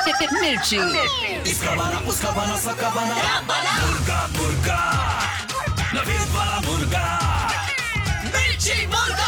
मिर्ची। इसका बना उसका बना सबका बना मुर्गा मुर्गा नवीद वाला मुर्गा मिर्ची मुर्गा।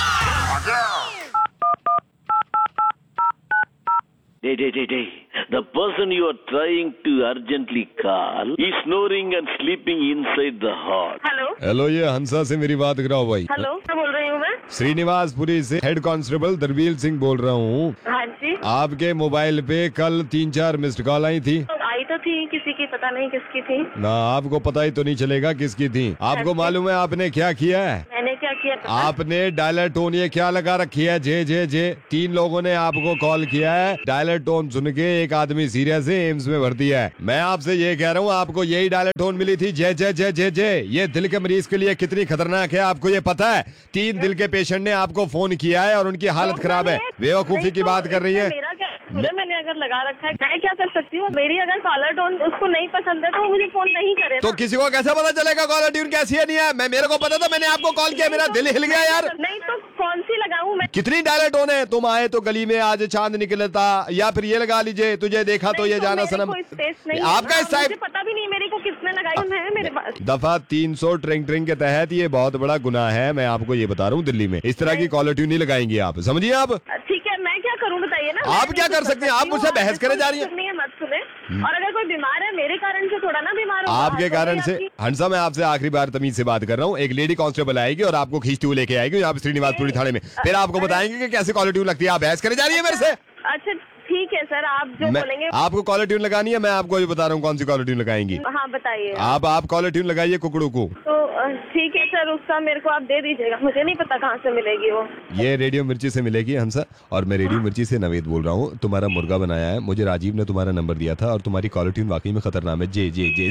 Day. The person you are trying to urgently call is snoring and sleeping inside the hall. Hello, ये हंसा से मेरी बात कराओ भाई। हेलो, क्या बोल रही हूँ मैं? श्रीनिवासपुरी से हेड कांस्टेबल दरवील सिंह बोल रहा हूँ। हाँ जी। आपके मोबाइल पे कल 3-4 मिस्ड कॉल आई थी। आई तो थी, किसी की पता नहीं किसकी थी। ना, आपको पता ही तो नहीं चलेगा किसकी थी। आपको मालूम है आपने क्या किया है? मैंने क्या किया? आपने डायलर टोन ये क्या लगा रखी है? जे 3 लोगों ने आपको कॉल किया है। डायलर टोन सुन के एक आदमी सीरियस है, एम्स में भर्ती है। मैं आपसे ये कह रहा हूँ, आपको यही डायलर टोन मिली थी, जे। ये दिल के मरीज के लिए कितनी खतरनाक है, आपको ये पता है? 3 दिल के पेशेंट ने आपको फोन किया है और उनकी हालत खराब है। बेवकूफी की बात कर रही है। मैंने अगर लगा रखा है, मैं क्या कर सकती हूँ? मेरी अगर कॉलर टोन उसको नहीं पसंद है तो वो मुझे फोन नहीं करे। तो किसी को कैसे पता चलेगा कॉलर ट्यून कैसी है नहीं है? मेरे को पता था, मैंने आपको कॉल किया, मेरा दिल हिल गया यार। नहीं तो कौन सी लगाऊं मैं? कितनी डायलर टोन है? तुम आए तो गली में आज चांद निकलता, या फिर ये लगा लीजिए, तुझे देखा तो ये जाना सनम। आपका इस टाइप पता भी नहीं मेरे को किसने लगाई है मेरे पास। दफा 300 ट्रिंग के तहत ये बहुत बड़ा गुनाह है। मैं आपको ये बता रहा हूँ, दिल्ली में इस तरह की कॉलर ट्यून नहीं लगाएंगे आप, समझिए आप। ठीक है, मैं क्या करूँ बताइए ना। आप क्या कर सकते हैं? आप मुझसे बहस करे जा रही हैं। मत सुने। और अगर कोई बीमार है, मेरे कारण से थोड़ा ना बीमार हो। आपके कारण से। हंसा, मैं आपसे आखिरी बार तमीज से बात कर रहा हूँ। एक लेडी कांस्टेबल आएगी और आपको खींचती हुई लेके आएगी यहाँ पे श्रीनिवासपुरी थाने में, फिर आपको बताएंगे कि कैसे कॉलर ट्यून लगती है। आप बहस करे जा रही है मेरे से। अच्छा ठीक है सर, आप जो बोलेंगे। आपको कॉलर ट्यून लगानी है, मैं आपको ये बता रहा हूँ कौन सी कॉलर ट्यून लगाएंगी। हाँ बताइए। आप कॉलर ट्यून लगाइए कुकड़ू को। तो ठीक है सर, उसका मेरे को आप दे दीजिएगा, मुझे नहीं पता कहाँ से मिलेगी वो। ये रेडियो मिर्ची से मिलेगी हंसा, और मैं रेडियो मिर्ची से नवेद बोल रहा हूँ। तुम्हारा मुर्गा बनाया है, मुझे राजीव ने तुम्हारा नंबर दिया था, और तुम्हारी कॉलर ट्यून वाकई में खतरनाक है। जे।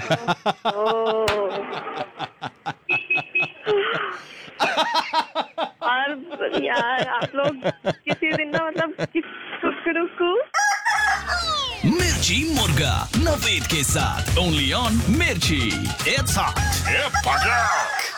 और यार आप लोग किसी दिन ना मतलब मिर्ची मुर्गा नवेद के साथ ओनली ऑन मिर्ची। It's hot.